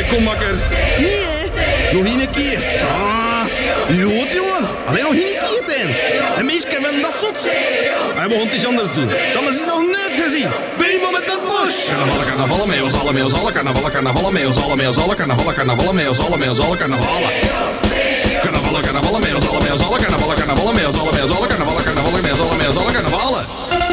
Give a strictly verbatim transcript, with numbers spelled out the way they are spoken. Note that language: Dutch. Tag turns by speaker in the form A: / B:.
A: Kom, makker.
B: Nee, hè?
A: Nog één keer. Ah, goed, jongen. Alleen nog één keer, ten. En meisje van dat zot. Hij begon iets anders doen. Dat we ze nog nooit gezien. Weeman met dat bos. Carnavallen, carnavallen, mee ons allen, mee ons allen. Carnavallen, carnavallen, mee ons allen, mee ons allen. Carnavallen, carnavallen, mee ons allen, mee ons allen. Carnavallen. Carnavallen, carnavallen, mee ons allen, mee ons allen. Carnavallen, carnavallen, mee ons allen, mee ons allen. Carnavallen, carnavallen, mee ons allen, mee ons allen. Carnavallen.